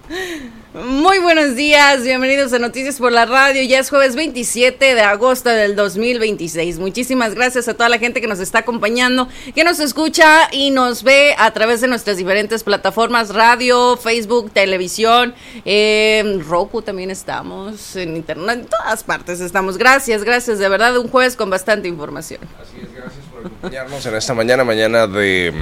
Muy buenos días, bienvenidos a Noticias por la Radio. Ya es jueves 27 de agosto del 2026. Muchísimas gracias a toda la gente que nos está acompañando, que nos escucha y nos ve a través de nuestras diferentes plataformas, radio, Facebook, televisión, Roku también estamos, en internet, en todas partes estamos. Gracias, de verdad, un jueves con bastante información. Así es, gracias por acompañarnos en esta mañana de...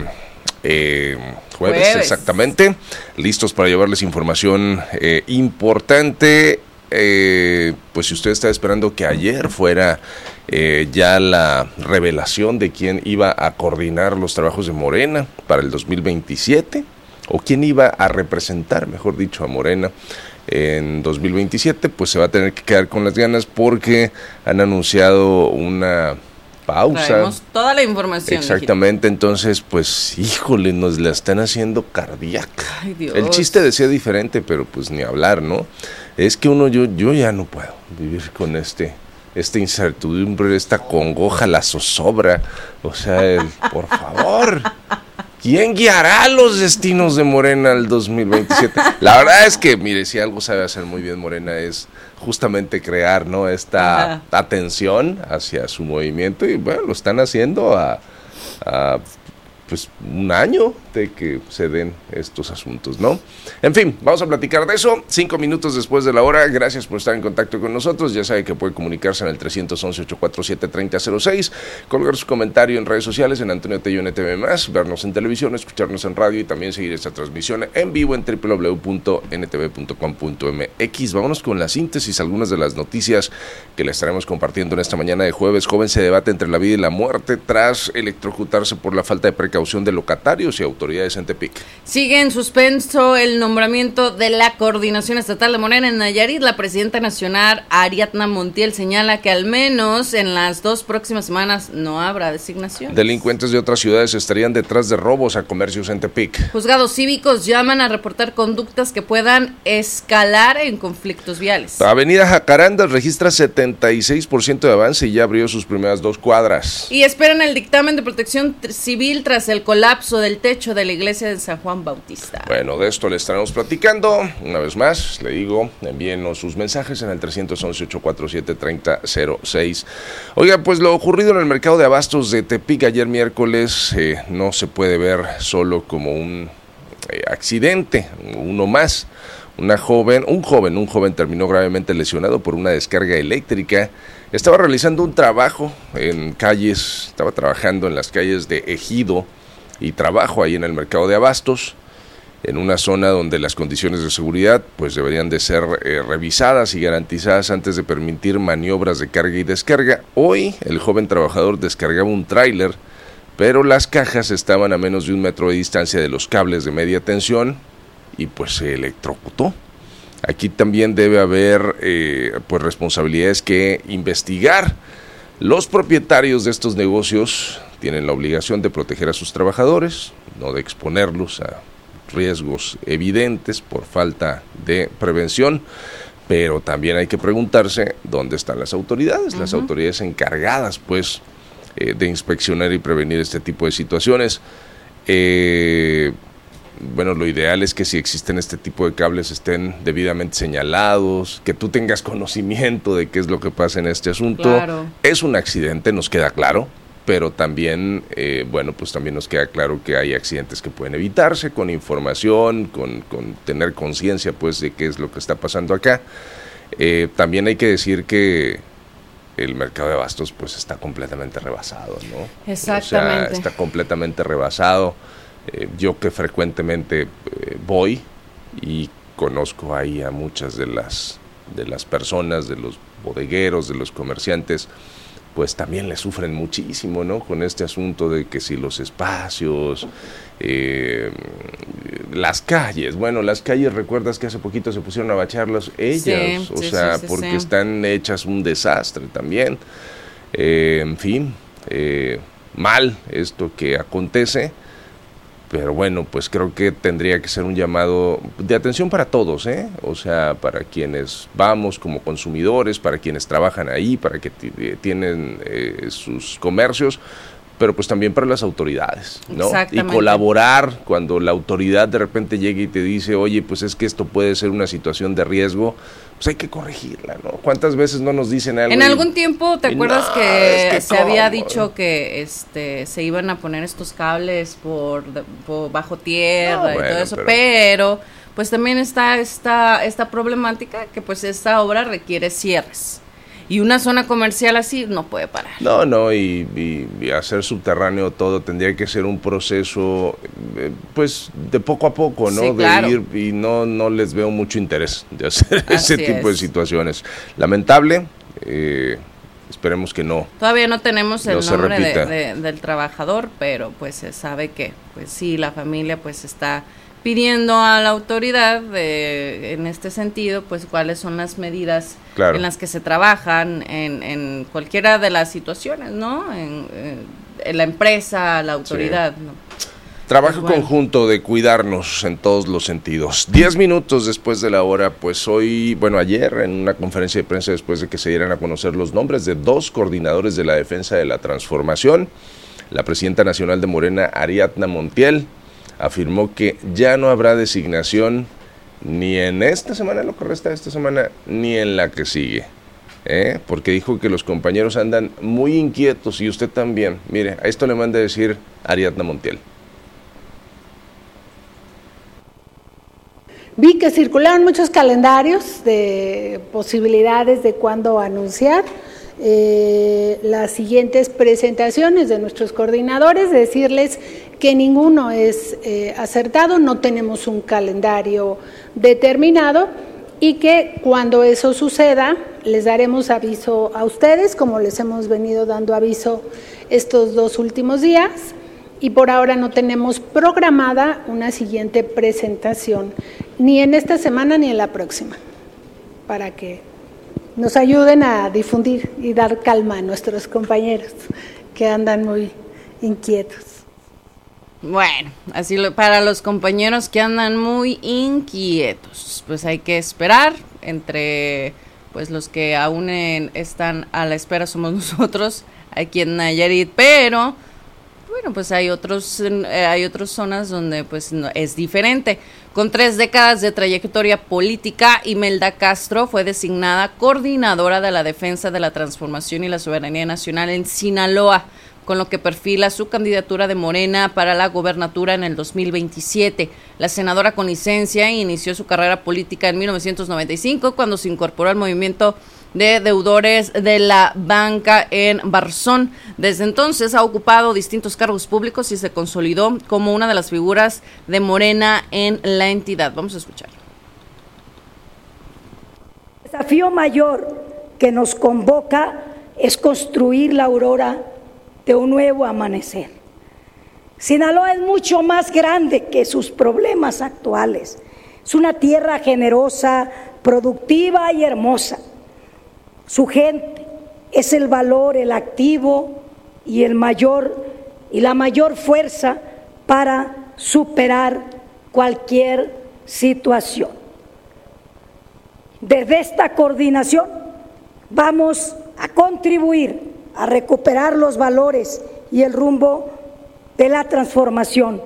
jueves, exactamente, listos para llevarles información importante. Pues si usted está esperando que ayer fuera ya la revelación de quién iba a coordinar los trabajos de Morena para el 2027, o quién iba a representar, mejor dicho, a Morena en 2027, pues se va a tener que quedar con las ganas porque han anunciado una pausa. Traemos toda la información. Exactamente, entonces, pues, híjole, nos la están haciendo cardíaca. Ay, Dios. El chiste decía diferente, pero pues ni hablar, ¿no? Es que yo ya no puedo vivir con esta incertidumbre, esta congoja, la zozobra. O sea, por favor, ¿quién guiará los destinos de Morena al 2027? La verdad es que, mire, si algo sabe hacer muy bien Morena es justamente crear, ¿no?, esta atención hacia su movimiento, y bueno, lo están haciendo a pues un año de que se den estos asuntos, ¿no? En fin, vamos a platicar de eso 5 minutos después de la hora. Gracias por estar en contacto con nosotros. Ya sabe que puede comunicarse en el 311-847-3006, colgar su comentario en redes sociales en Antonio Tello NTV+, vernos en televisión, escucharnos en radio y también seguir esta transmisión en vivo en www.ntv.com.mx. Vámonos con la síntesis, algunas de las noticias que le estaremos compartiendo en esta mañana de jueves. Joven se debate entre la vida y la muerte tras electrocutarse por la falta de precaución de locatarios y autoridades en Tepic. Sigue en suspenso el nombramiento de la Coordinación Estatal de Morena en Nayarit. La presidenta nacional, Ariadna Montiel, señala que al menos en las 2 próximas semanas no habrá designación. Delincuentes de otras ciudades estarían detrás de robos a comercios en Tepic. Juzgados cívicos llaman a reportar conductas que puedan escalar en conflictos viales. Avenida Jacaranda registra 76% de avance y ya abrió sus primeras 2 cuadras. Y esperan el dictamen de protección civil tras el colapso del techo de la iglesia de San Juan Bautista. Bueno, de esto le estaremos platicando. Una vez más, le digo, envíenos sus mensajes en el 311-847-3006. Oiga, pues lo ocurrido en el mercado de abastos de Tepic ayer miércoles no se puede ver solo como un accidente, uno más. Un joven terminó gravemente lesionado por una descarga eléctrica. Estaba realizando un trabajo estaba trabajando en las calles de Ejido y trabajo ahí en el mercado de abastos, en una zona donde las condiciones de seguridad pues deberían de ser revisadas y garantizadas antes de permitir maniobras de carga y descarga. Hoy el joven trabajador descargaba un tráiler, pero las cajas estaban a menos de 1 metro de distancia de los cables de media tensión y pues se electrocutó. Aquí también debe haber pues responsabilidades que investigar. Los propietarios de estos negocios tienen la obligación de proteger a sus trabajadores, no de exponerlos a riesgos evidentes por falta de prevención, pero también hay que preguntarse dónde están las autoridades, las autoridades encargadas pues de inspeccionar y prevenir este tipo de situaciones. Bueno, lo ideal es que si existen este tipo de cables estén debidamente señalados, que tú tengas conocimiento de qué es lo que pasa en este asunto. Claro. Es un accidente, nos queda claro, pero también, bueno, pues también nos queda claro que hay accidentes que pueden evitarse con información, con tener conciencia pues de qué es lo que está pasando acá. También hay que decir que el mercado de abastos pues está completamente rebasado, ¿no? Exactamente. O sea, está completamente rebasado. Yo que frecuentemente voy y conozco ahí a muchas de las personas, de los bodegueros, de los comerciantes, pues también le sufren muchísimo, ¿no? Con este asunto de que si los espacios, las calles, recuerdas que hace poquito se pusieron a bacharlas ellas, sí, porque están hechas un desastre también. En fin, mal esto que acontece. Pero bueno, pues creo que tendría que ser un llamado de atención para todos, ¿eh? O sea, para quienes vamos como consumidores, para quienes trabajan ahí, para que tienen sus comercios, pero pues también para las autoridades, ¿no? Y colaborar cuando la autoridad de repente llegue y te dice, oye, pues es que esto puede ser una situación de riesgo, pues hay que corregirla, ¿no? ¿Cuántas veces no nos dicen algo? En algún tiempo, ¿te acuerdas que se había dicho que se iban a poner estos cables por bajo tierra y todo eso, pero pues también está esta problemática que pues esta obra requiere cierres. Y una zona comercial así no puede parar. No, y hacer subterráneo todo tendría que ser un proceso, pues, de poco a poco, ¿no? Sí, claro. De ir, y no les veo mucho interés de hacer ese tipo de situaciones. Lamentable, esperemos que no. Todavía no tenemos el nombre del trabajador, pero pues se sabe que, pues sí, la familia pues está pidiendo a la autoridad en este sentido, pues cuáles son las medidas en las que se trabajan en cualquiera de las situaciones, ¿no? En la empresa, la autoridad, ¿no? Trabajo conjunto de cuidarnos en todos los sentidos. 10 minutos después de la hora, pues ayer en una conferencia de prensa después de que se dieran a conocer los nombres de 2 coordinadores de la defensa de la transformación, la presidenta nacional de Morena, Ariadna Montiel, afirmó que ya no habrá designación ni en esta semana, lo que resta de esta semana, ni en la que sigue, porque dijo que los compañeros andan muy inquietos y usted también. Mire, a esto le manda a decir Ariadna Montiel. Vi que circularon muchos calendarios de posibilidades de cuándo anunciar las siguientes presentaciones de nuestros coordinadores, decirles que ninguno es acertado, no tenemos un calendario determinado y que cuando eso suceda les daremos aviso a ustedes, como les hemos venido dando aviso estos 2 últimos días, y por ahora no tenemos programada una siguiente presentación, ni en esta semana ni en la próxima, para que nos ayuden a difundir y dar calma a nuestros compañeros que andan muy inquietos. Bueno, así para los compañeros que andan muy inquietos, pues hay que esperar. Entre pues los que aún están a la espera somos nosotros aquí en Nayarit, pero bueno, pues hay otras zonas donde pues no, es diferente. Con 3 décadas de trayectoria política, Imelda Castro fue designada coordinadora de la defensa de la transformación y la soberanía nacional en Sinaloa, con lo que perfila su candidatura de Morena para la gobernatura en el 2027. La senadora con licencia inició su carrera política en 1995, cuando se incorporó al movimiento de deudores de la banca en Barzón. Desde entonces ha ocupado distintos cargos públicos y se consolidó como una de las figuras de Morena en la entidad. Vamos a escuchar. El desafío mayor que nos convoca es construir la aurora de un nuevo amanecer. Sinaloa es mucho más grande que sus problemas actuales. Es una tierra generosa, productiva y hermosa. Su gente es el valor, el activo y la mayor fuerza para superar cualquier situación. Desde esta coordinación vamos a contribuir a recuperar los valores y el rumbo de la transformación.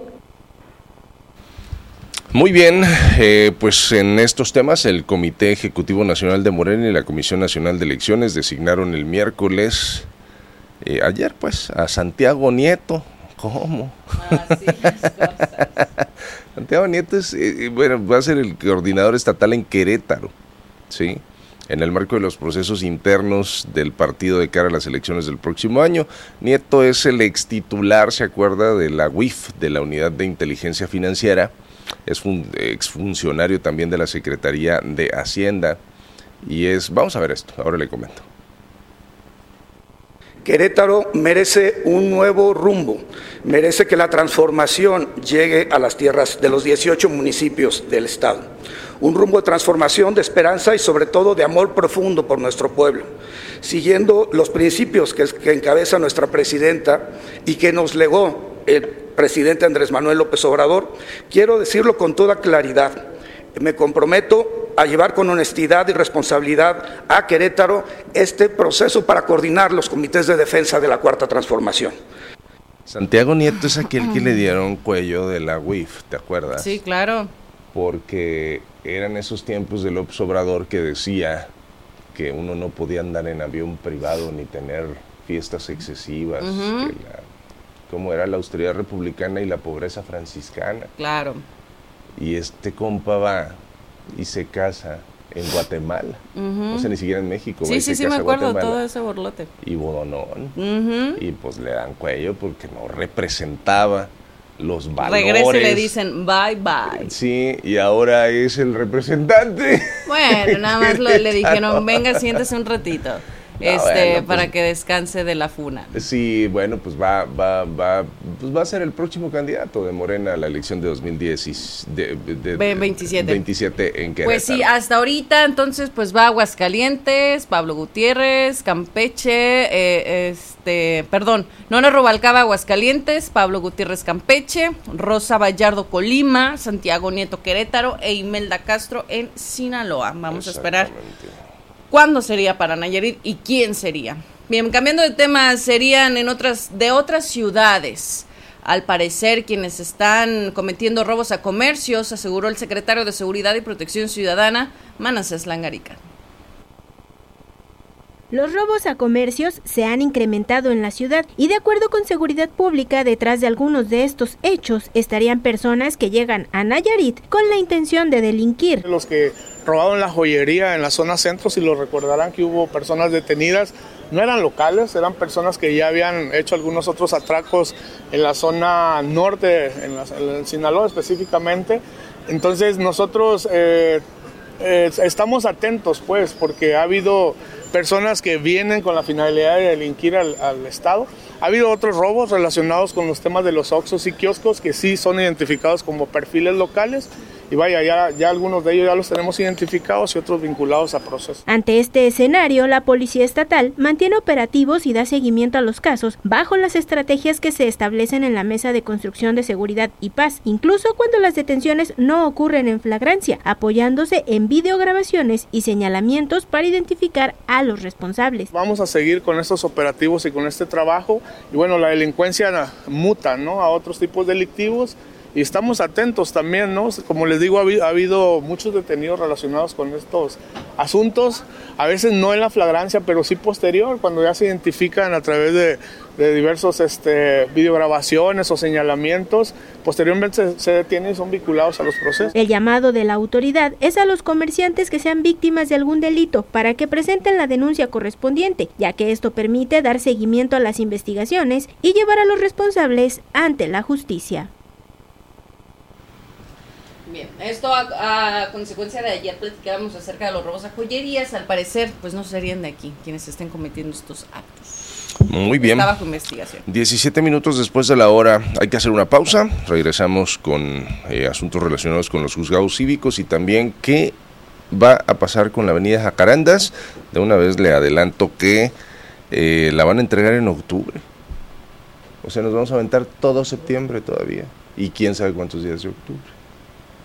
Muy bien, pues en estos temas el Comité Ejecutivo Nacional de Morena y la Comisión Nacional de Elecciones designaron el miércoles, ayer pues, a Santiago Nieto. ¿Cómo? Así las cosas. Santiago Nieto va a ser el coordinador estatal en Querétaro, ¿sí? En el marco de los procesos internos del partido de cara a las elecciones del próximo año. Nieto es el extitular, ¿se acuerda?, de la UIF, de la Unidad de Inteligencia Financiera. Es un exfuncionario también de la Secretaría de Hacienda y vamos a ver esto, ahora le comento. Querétaro merece un nuevo rumbo, merece que la transformación llegue a las tierras de los 18 municipios del estado. Un rumbo de transformación, de esperanza y sobre todo de amor profundo por nuestro pueblo, siguiendo los principios que encabeza nuestra presidenta y que nos legó el presidente Andrés Manuel López Obrador. Quiero decirlo con toda claridad, me comprometo a llevar con honestidad y responsabilidad a Querétaro este proceso para coordinar los comités de defensa de la Cuarta Transformación. Santiago Nieto es aquel que le dieron cuello de la UIF, ¿te acuerdas? Sí, claro. Porque eran esos tiempos de López Obrador que decía que uno no podía andar en avión privado ni tener fiestas excesivas, como era la austeridad republicana y la pobreza franciscana. Claro. Y este compa va y se casa en Guatemala, o sea, ni siquiera en México. Sí, me acuerdo todo ese borlote. Y bodonón, y pues le dan cuello porque no representaba los valores. Regresa y le dicen bye bye. Sí, y ahora es el representante. Bueno, nada más le dijeron, venga, siéntese un ratito. Bueno, para que descanse de la funa. Sí, bueno, pues va a ser el próximo candidato de Morena a la elección de 2027 en Querétaro. Pues sí, hasta ahorita entonces pues va Aguascalientes, Pablo Gutiérrez, Campeche, Nona Rubalcaba, Aguascalientes, Pablo Gutiérrez, Campeche, Rosa Vallardo, Colima, Santiago Nieto, Querétaro e Imelda Castro en Sinaloa. Vamos a esperar ¿cuándo sería para Nayarit y quién sería? Bien, cambiando de tema, serían de otras ciudades. Al parecer, quienes están cometiendo robos a comercios, aseguró el secretario de Seguridad y Protección Ciudadana, Manasés Langarica. Los robos a comercios se han incrementado en la ciudad y de acuerdo con Seguridad Pública, detrás de algunos de estos hechos estarían personas que llegan a Nayarit con la intención de delinquir. Los que robaron la joyería en la zona centro, si lo recordarán que hubo personas detenidas, no eran locales, eran personas que ya habían hecho algunos otros atracos en la zona norte, en Sinaloa específicamente. Entonces nosotros estamos atentos pues, porque ha habido personas que vienen con la finalidad de delinquir al Estado. Ha habido otros robos relacionados con los temas de los oxxos y kioscos que sí son identificados como perfiles locales y vaya, ya algunos de ellos ya los tenemos identificados y otros vinculados a procesos. Ante este escenario, la Policía Estatal mantiene operativos y da seguimiento a los casos bajo las estrategias que se establecen en la Mesa de Construcción de Seguridad y Paz, incluso cuando las detenciones no ocurren en flagrancia, apoyándose en videograbaciones y señalamientos para identificar a los responsables. Vamos a seguir con estos operativos y con este trabajo y bueno, la delincuencia muta, ¿no?, a otros tipos delictivos. Y estamos atentos también, ¿no? Como les digo, ha habido muchos detenidos relacionados con estos asuntos, a veces no en la flagrancia, pero sí posterior, cuando ya se identifican a través de diversos videograbaciones o señalamientos, posteriormente se detienen y son vinculados a los procesos. El llamado de la autoridad es a los comerciantes que sean víctimas de algún delito para que presenten la denuncia correspondiente, ya que esto permite dar seguimiento a las investigaciones y llevar a los responsables ante la justicia. Bien, esto a consecuencia de ayer platicábamos acerca de los robos a joyerías. Al parecer, pues no serían de aquí quienes estén cometiendo estos actos. Muy bien. Está bajo investigación. 17 minutos después de la hora, hay que hacer una pausa. Regresamos con asuntos relacionados con los juzgados cívicos y también qué va a pasar con la avenida Jacarandas. De una vez le adelanto que la van a entregar en octubre. O sea, nos vamos a aventar todo septiembre todavía. Y quién sabe cuántos días de octubre.